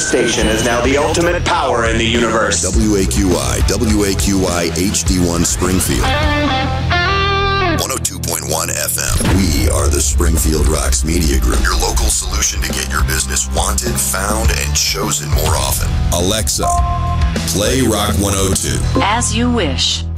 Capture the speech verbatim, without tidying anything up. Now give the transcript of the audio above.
station is now the ultimate power in the universe. W A Q I, W A Q I H D one Springfield. one oh two point one F M. We are the Springfield Rocks Media Group, your local solution to get your business wanted, found, and chosen more often. Alexa, play Rock one oh two. As you wish.